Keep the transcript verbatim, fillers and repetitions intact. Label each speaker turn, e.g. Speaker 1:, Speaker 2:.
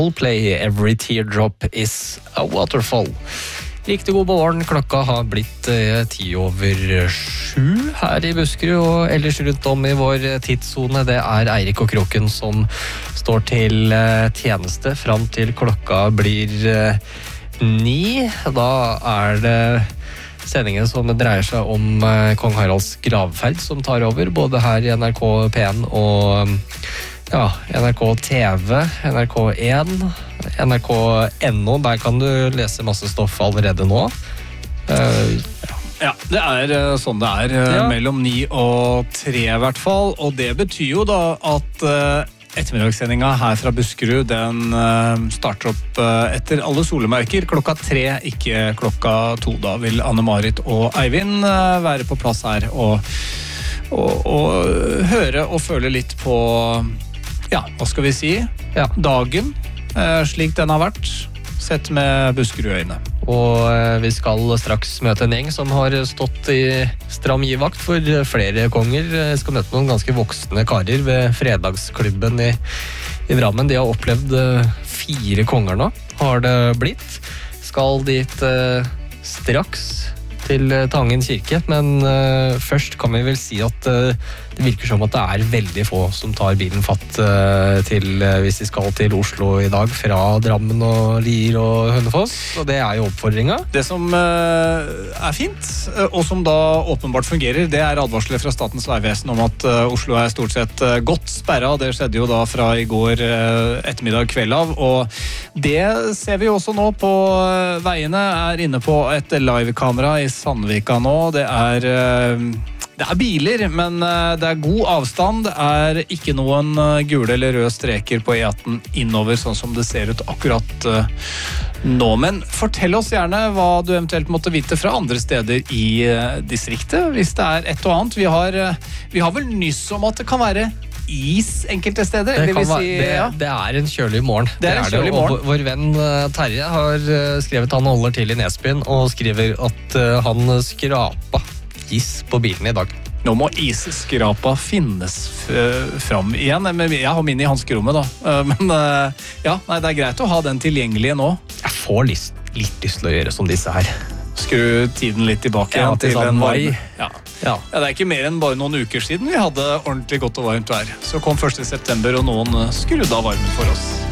Speaker 1: Coldplay, Every Teardrop is a Waterfall. Riktig god morgen, klokka har blitt eh, ti over sju her i Buskerud, og ellers rundt om i vår tidszone. Det er Eirik og Kroken som står til eh, tjeneste fram til klokka blir eh, ni. Da er det sendingen som dreier seg om eh, Kong Haralds gravferd som tar over, både her i N R K P en og ja, N R K T V, N R K en, N R K N O. Der kan du lese masse stoff allerede nå. Uh,
Speaker 2: ja, det er sånn det er, ja. Mellom ni og tre i hvert fall, og det betyr jo da at uh, ettermiddagssendinga her fra Buskerud, den uh, starter opp uh, etter alle solemerker. Klokka tre, ikke klokka to. Da vil Anne-Marit og Eivind uh, være på plass her og, og, og høre og føle litt på, ja, hva skal vi si,
Speaker 1: ja.
Speaker 2: dagen, uh, slik den har vært, sett med Buskerud-øyne.
Speaker 1: Og uh, vi skal straks møte en gjeng som har stått i stram givakt for flere konger. Vi skal møte noen ganske voksne karer ved fredagsklubben i, i Drammen. De har opplevd uh, fire konger nå, har det blitt. Skal dit uh, straks til Tangen kirke, men uh, først kan vi vel si at uh, det virker som at det er veldig få som tar bilen fatt uh, til, uh, hvis de skal til Oslo i dag, fra Drammen og Lier og Hønefoss, og det er jo oppfordringa.
Speaker 2: Det som uh, er fint, uh, og som da åpenbart fungerer, det er advarsler fra Statens vegvesen om at uh, Oslo er stort sett uh, godt sperra. Det skjedde jo da fra i går uh, ettermiddag kveld av, og det ser vi også nå på uh, veiene, er inne på et live-kamera i Sandvika nå. Det er, det er biler, men det er god avstand. Det er ikke noen gule eller røde streker på E atten innover, sånn som det ser ut akkurat nå. Men fortell oss gjerne hva du eventuelt måtte vite fra andre steder i distriktet, hvis det er et og annet. Vi har, vi har vel nyss om at det kan være is enkelte steder.
Speaker 1: Det,
Speaker 2: det, vil si,
Speaker 1: være, det,
Speaker 2: ja.
Speaker 1: det er en kjølig morgen.
Speaker 2: Det er en kjølig morgen.
Speaker 1: Og vår venn Terje har skrevet, han holder til i Nesbyen, og skriver at han skrapa is på bilen i dag.
Speaker 2: Nå må isskrapa finnes fram igjen. Jeg har min i hanskerommet da. Men ja, nei, det er greit å ha den tilgjengelige nå.
Speaker 1: Jeg får lyst, litt lyst til å gjøre som disse her.
Speaker 2: Skru tiden litt tilbake
Speaker 1: ja,
Speaker 2: til, til
Speaker 1: en mai.
Speaker 2: Ja. Ja. Ja, det er ikke mer enn bare noen uker siden vi hadde ordentlig godt og varmt vær. Så kom første september, og noen skrudde av varmen for oss.